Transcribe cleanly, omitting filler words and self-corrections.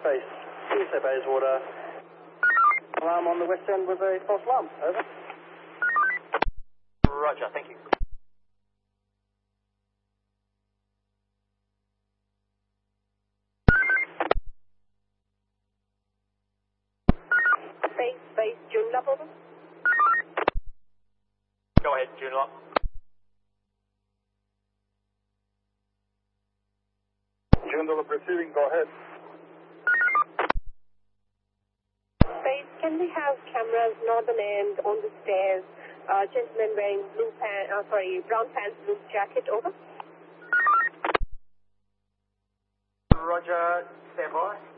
Base. USA Bayswater. Alarm on the west end with a false alarm. Over. Roger, thank you. Base, Joondalup, over. Go ahead, Joondalup. Joondalup receiving, go ahead. Base, can we have cameras northern end on the stairs? Gentleman wearing brown pants, blue jacket, over. Roger, stand by.